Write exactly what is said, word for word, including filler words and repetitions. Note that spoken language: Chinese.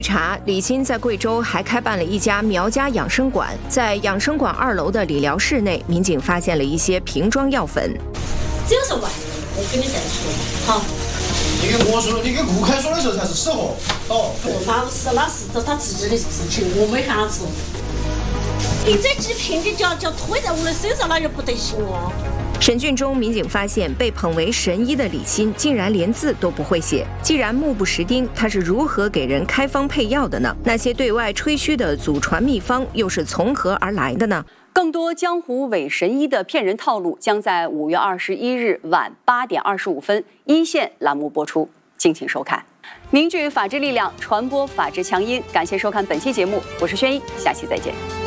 查李欣在贵州还开办了一家苗家养生馆，在养生馆二楼的理疗室内，民警发现了一些瓶装药粉。 这个是外面，我跟你再说，好。 你跟我说，你跟顾客说的时候才是实货。哦， 那是那是他自己的事情，我没啥子。你这几瓶你就要就推在我的身上，那就不得行哦。 审讯中，民警发现被捧为神医的李欣竟然连字都不会写。既然目不识丁，他是如何给人开方配药的呢？那些对外吹嘘的祖传秘方又是从何而来的呢？ 更多江湖伪神医的骗人套路将在五月二十一日晚八点二十五分一线栏目播出，敬请收看。凝聚法治力量，传播法治强音。感谢收看本期节目，我是轩一，下期再见。